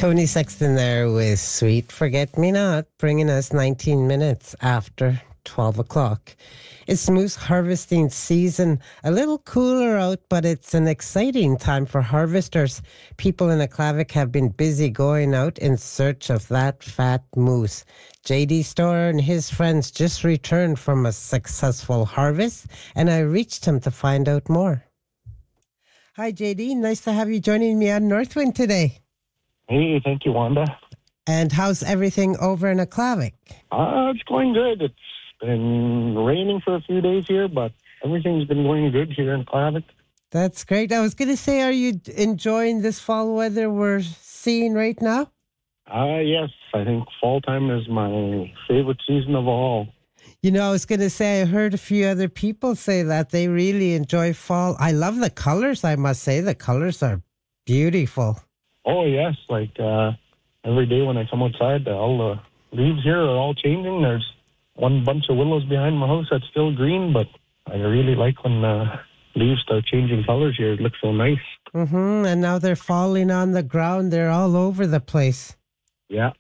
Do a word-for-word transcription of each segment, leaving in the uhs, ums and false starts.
Tony Sexton there with Sweet Forget Me Not, bringing us nineteen minutes after twelve o'clock. It's moose harvesting season. A little cooler out, but it's an exciting time for harvesters. People in Aklavik have been busy going out in search of that fat moose. J D Storr and his friends just returned from a successful harvest, and I reached him to find out more. Hi, J D. Nice to have you joining me on Northwind today. Hey, thank you, Wanda. And how's everything over in Aklavik? Uh, it's going good. It's been raining for a few days here, but everything's been going good here in Aklavik. That's great. I was going to say, are you enjoying this fall weather we're seeing right now? Uh, yes, I think fall time is my favorite season of all. You know, I was going to say, I heard a few other people say that they really enjoy fall. I love the colors, I must say. The colors are beautiful. Oh, yes. Like uh, every day when I come outside, all the leaves here are all changing. There's one bunch of willows behind my house that's still green, but I really like when uh, leaves start changing colors here. It looks so nice. Mm-hmm. And now they're falling on the ground. They're all over the place. Yeah.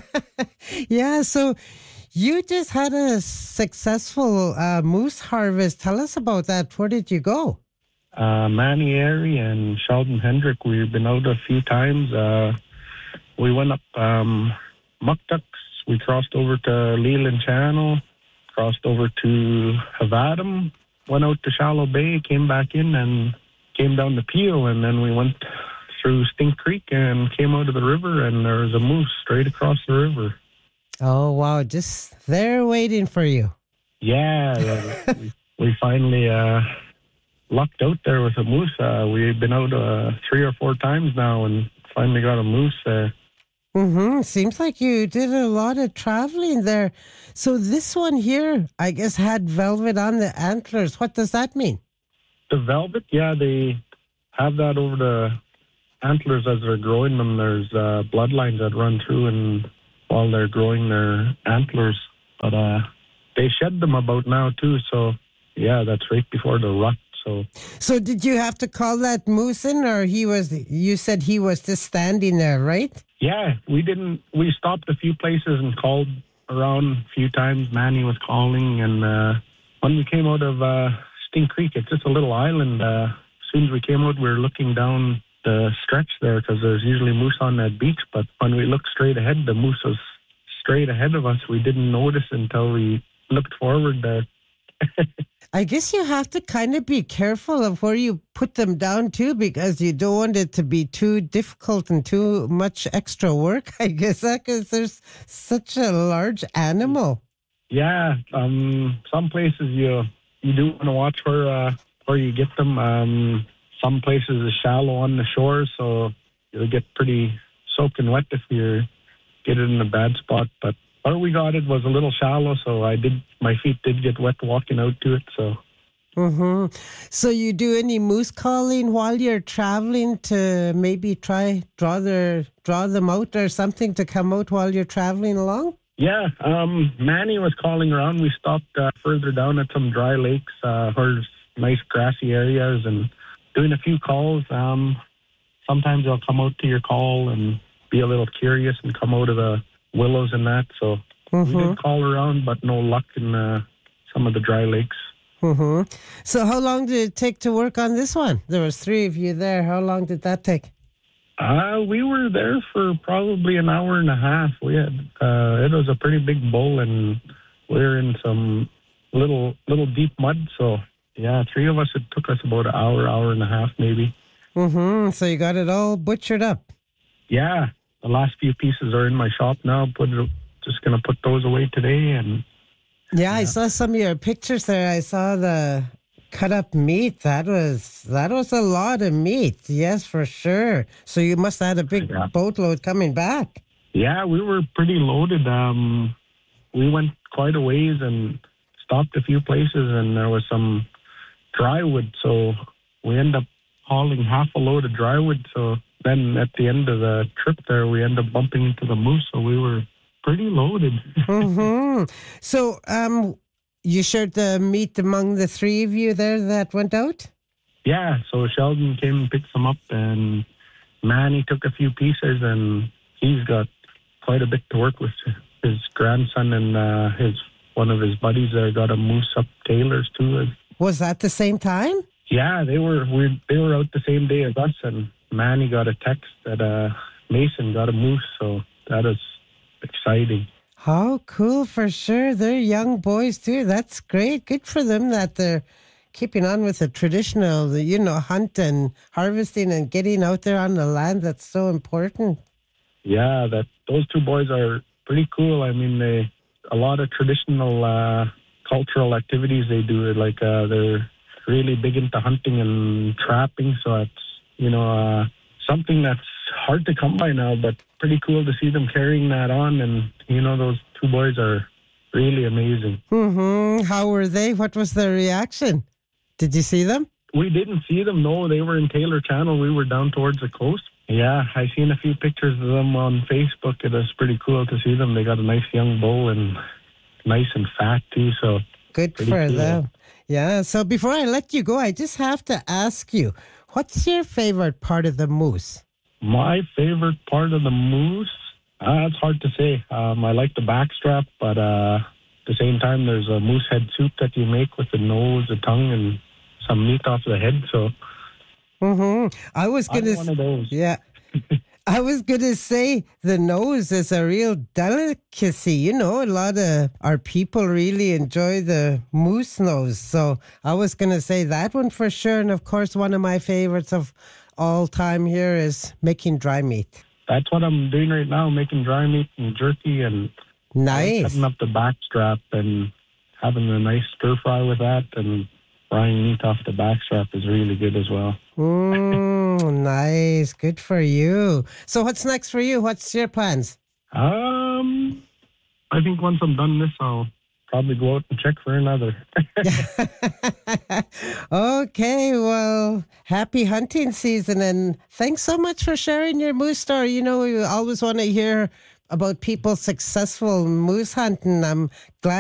Yeah, so you just had a successful uh, moose harvest. Tell us about that. Where did you go? Uh, Manny Airy and Sheldon Hendrick, we've been out a few times. Uh, we went up um, Mukducks. We crossed over to Leland Channel, crossed over to Havadam, went out to Shallow Bay, came back in and came down to Peel, and then we went through Stink Creek and came out of the river, and there was a moose straight across the river. Oh, wow. Just there waiting for you. Yeah. we, we finally uh, lucked out there with a moose. Uh, we've been out uh, three or four times now and finally got a moose there. Mm-hmm. Seems like you did a lot of traveling there. So this one here, I guess, had velvet on the antlers. What does that mean? The velvet, yeah, they have that over the antlers as they're growing them. There's uh, bloodlines that run through and while they're growing their antlers. But uh, they shed them about now too. So, yeah, that's right before the rut. So, so did you have to call that moose in, or he was, you said he was just standing there, right? Yeah, we didn't, we stopped a few places and called around a few times. Manny was calling, and uh, when we came out of uh, Stink Creek, it's just a little island. Uh, as soon as we came out, we were looking down the stretch there because there's usually moose on that beach, but when we looked straight ahead, the moose was straight ahead of us. We didn't notice until we looked forward there. I guess you have to kind of be careful of where you put them down too, because you don't want it to be too difficult and too much extra work, I guess, because there's such a large animal. Yeah, um, some places you you do want to watch where, uh, where you get them. Um, some places are shallow on the shore, so you'll get pretty soaking wet if you get it in a bad spot, but where we got it was a little shallow, so I did. My feet did get wet walking out to it. So, mm-hmm. So you do any moose calling while you're traveling to maybe try draw their draw them out or something to come out while you're traveling along? Yeah, um, Manny was calling around. We stopped uh, further down at some dry lakes, uh, where there's nice grassy areas, and doing a few calls. Um, sometimes they'll come out to your call and be a little curious and come out of the willows and that, so mm-hmm. we did call around, but no luck in uh, some of the dry lakes. Mm-hmm. So how long did it take to work on this one? There was three of you there. How long did that take? Uh, we were there for probably an hour and a half. We had uh, it was a pretty big bull, and we were in some little little deep mud. So yeah, three of us. It took us about an hour, hour and a half, maybe. Mm-hmm. So you got it all butchered up. Yeah. The last few pieces are in my shop now. Put just going to put those away today. And yeah, yeah, I saw some of your pictures there. I saw the cut up meat. That was that was a lot of meat. Yes, for sure. So you must have had a big yeah. boatload coming back. Yeah, we were pretty loaded. Um, we went quite a ways and stopped a few places, and there was some drywood. So we ended up hauling half a load of drywood. So then at the end of the trip there, we ended up bumping into the moose, so we were pretty loaded. mm-hmm. So um, you shared the meat among the three of you there that went out? Yeah, so Sheldon came and picked some up, and Manny took a few pieces, and he's got quite a bit to work with. His grandson and uh, his one of his buddies there got a moose up Taylor's too. Was that the same time? Yeah, they were we they were out the same day as us, and Manny got a text that uh, Mason got a moose, so that is exciting. Oh, cool, for sure. They're young boys too. That's great. Good for them that they're keeping on with the traditional, you know, hunt and harvesting and getting out there on the land. That's so important. Yeah, that those two boys are pretty cool. I mean, they a lot of traditional uh, cultural activities they do. Like uh, they're really big into hunting and trapping. So it's you know uh, something that's hard to come by now, but pretty cool to see them carrying that on. And you know, those two boys are really amazing. Mm-hmm. How were they? What was their reaction? Did you see them? We didn't see them. No, they were in Taylor Channel. We were down towards the coast. Yeah, I seen a few pictures of them on Facebook. It was pretty cool to see them. They got a nice young bull and nice and fat too. So good for cool. them. Yeah. So before I let you go, I just have to ask you, what's your favorite part of the moose? My favorite part of the moose? Uh, it's hard to say. Um, I like the backstrap, but uh, at the same time, there's a moose head soup that you make with the nose, the tongue, and some meat off the head. So. Mm-hmm. I was gonna, I'm one of those. Yeah, I was gonna say the nose is a real delicacy. You know, a lot of our people really enjoy the moose nose. So I was gonna say that one for sure. And of course, one of my favorites of all time here is making dry meat. That's what I'm doing right now, making dry meat and jerky and nice. Cutting up the backstrap and having a nice stir fry with that and frying meat off the backstrap is really good as well. Mm, nice. Good for you. So what's next for you? What's your plans? Um, I think once I'm done this, I'll probably go out and check for another. Okay, well, happy hunting season, and thanks so much for sharing your moose story. You know, we always want to hear about people's successful moose hunting. I'm glad